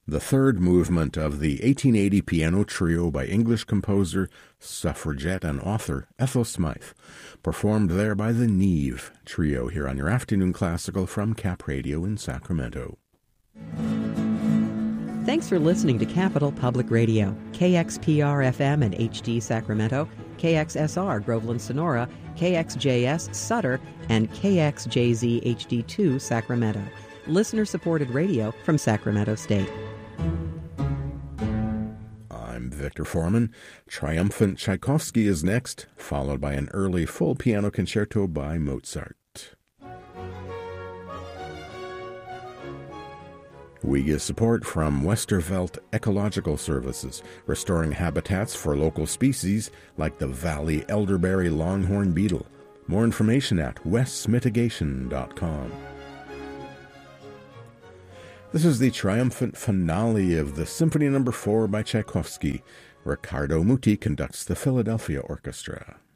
the third movement of the 1880 piano trio by English composer, suffragette, and author Ethel Smythe, performed there by the Neve Trio here on your afternoon classical from Cap Radio in Sacramento. Thanks for listening to Capital Public Radio, KXPR-FM and HD Sacramento, KXSR Groveland Sonora, KXJS Sutter, and KXJZ HD2 Sacramento. Listener-supported radio from Sacramento State. I'm Victor Foreman. Triumphant Tchaikovsky is next, followed by an early full piano concerto by Mozart. We get support from Westervelt Ecological Services, restoring habitats for local species like the Valley elderberry longhorn beetle. More information at westsmitigation.com. This is the triumphant finale of the Symphony No. 4 by Tchaikovsky. Riccardo Muti conducts the Philadelphia Orchestra.